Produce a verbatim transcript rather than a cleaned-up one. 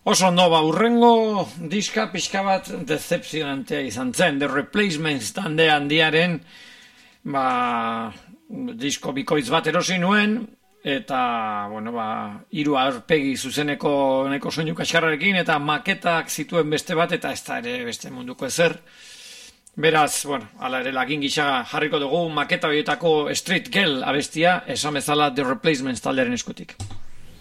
Oso ondo, ba, urrengo diska pixka bat decepzionantea izan zen. The Replacements talde handiaren ba, disko bikoitz bat erosi nuen, eta, bueno, ba, hiru aurpegi zuzeneko neko soinu kaskarrarekin, eta maketak zituen beste bat, eta ez da ere beste munduko ezer. Beraz, bueno, ala ere lagin gisa jarriko dugu maketa horietako Street Girl abestia, esan bezala The Replacements taldearen eskutik.